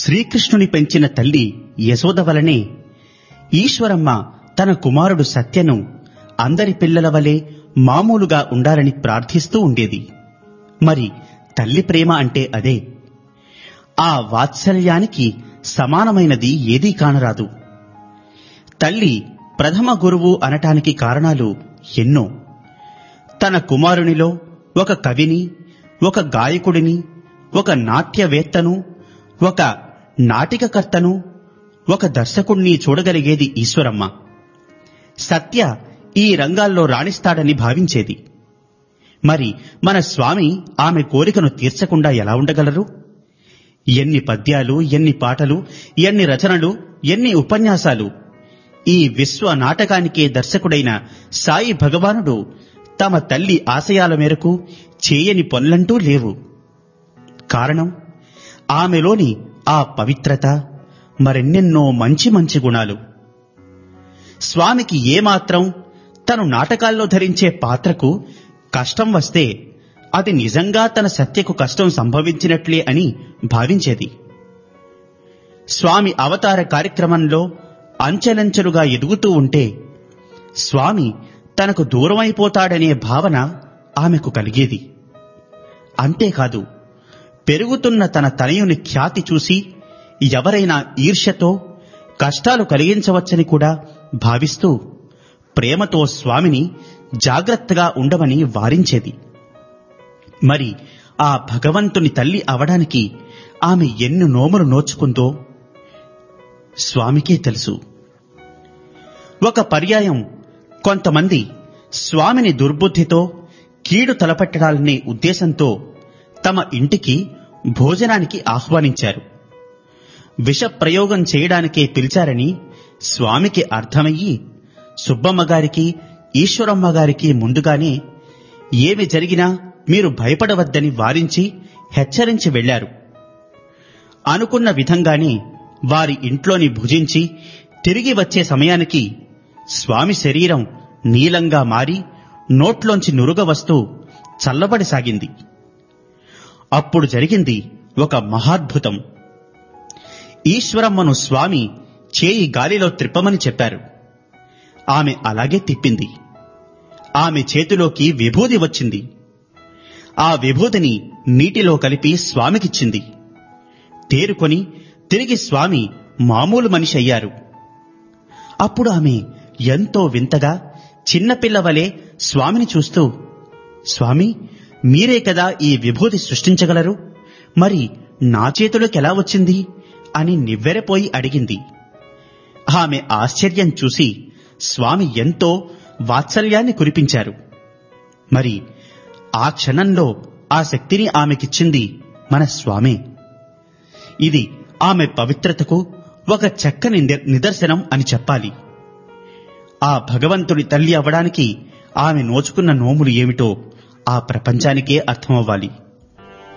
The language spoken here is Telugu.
శ్రీకృష్ణుని పెంచిన తల్లి యశోద వలనే ఈశ్వరమ్మ తన కుమారుడు సత్యను అందరి పిల్లల వలె మామూలుగా ఉండాలని ప్రార్థిస్తూ ఉండేది. మరి తల్లి ప్రేమ అంటే అదే. ఆ వాత్సల్యానికి సమానమైనది ఏదీ కానరాదు. తల్లి ప్రథమ గురువు అనటానికి కారణాలు ఎన్నో. తన కుమారునిలో ఒక కవిని, ఒక గాయకుడిని, ఒక నాట్యవేత్తను, ఒక నాటికకర్తను, ఒక దర్శకుణ్ణి చూడగలిగేది ఈశ్వరమ్మ. సత్య ఈ రంగాల్లో రాణిస్తాడని భావించేది. మరి మన స్వామి ఆమె కోరికను తీర్చకుండా ఎలా ఉండగలరు? ఎన్ని పద్యాలు, ఎన్ని పాటలు, ఎన్ని రచనలు, ఎన్ని ఉపన్యాసాలు! ఈ విశ్వ నాటకానికే దర్శకుడైన సాయి భగవానుడు తమ తల్లి ఆశయాల మేరకు చేయని పనులంటూ లేవు. కారణం ఆమెలోని ఆ పవిత్రత, మరెన్నెన్నో మంచి మంచి గుణాలు. స్వామికి ఏమాత్రం తను నాటకాల్లో ధరించే పాత్రకు కష్టం వస్తే అది నిజంగా తన సత్యకు కష్టం సంభవించినట్లే అని భావించేది. స్వామి అవతార కార్యక్రమంలో అంచెలంచెలుగా ఎదుగుతూ ఉంటే స్వామి తనకు దూరమైపోతాడనే భావన ఆమెకు కలిగేది. అంతేకాదు, పెరుగుతున్న తన తనయుని ఖ్యాతి చూసి ఎవరైనా ఈర్ష్యతో కష్టాలు కలిగించవచ్చని కూడా భావిస్తూ ప్రేమతో స్వామిని జాగ్రత్తగా ఉండమని వారించేది. మరి ఆ భగవంతుని తల్లి అవడానికి ఆమె ఎన్ని నోములు నోచుకుందో స్వామికే తెలుసు. ఒక పర్యాయం కొంతమంది స్వామిని దుర్బుద్ధితో కీడు తలపెట్టాలనే ఉద్దేశంతో తమ ఇంటికి భోజనానికి ఆహ్వానించారు. విషప్రయోగం చేయడానికే పిలిచారని స్వామికి అర్థమయ్యి సుబ్బమ్మగారికి, ఈశ్వరమ్మగారికి ముందుగానే ఏమి జరిగినా మీరు భయపడవద్దని వారించి హెచ్చరించి వెళ్లారు. అనుకున్న విధంగానే వారి ఇంట్లోని భుజించి తిరిగి వచ్చే సమయానికి స్వామి శరీరం నీలంగా మారి నోట్లోంచి నురుగ వస్తూ చల్లబడిసాగింది. అప్పుడు జరిగింది ఒక మహాద్భుతం. ఈశ్వరమ్మను స్వామి చేయి గాలిలో త్రిప్పమని చెప్పారు. ఆమె అలాగే తిప్పింది. ఆమె చేతిలోకి విభూది వచ్చింది. ఆ విభూదిని నీటిలో కలిపి స్వామికిచ్చింది. తేరుకొని తిరిగి స్వామి మామూలు మనిషి అయ్యారు. అప్పుడు ఆమె ఎంతో వింతగా చిన్నపిల్లవలే స్వామిని చూస్తూ, స్వామి, మీరే కదా ఈ విభూది సృష్టించగలరు, మరి నా చేతిలోకెలా వచ్చింది అని నివ్వెరపోయి అడిగింది. ఆమె ఆశ్చర్యం చూసి స్వామి ఎంతో వాత్సల్యాన్ని కురిపించారు. మరి ఆ క్షణంలో ఆ శక్తిని ఆమెకిచ్చింది మన స్వామే. ఇది ఆమె పవిత్రతకు ఒక చక్కని నిదర్శనం అని చెప్పాలి. ఆ భగవంతుడి తల్లి అవ్వడానికి ఆమె నోచుకున్న నోములు ఏమిటో ఆ ప్రపంచానికే అర్థమవ్వాలి.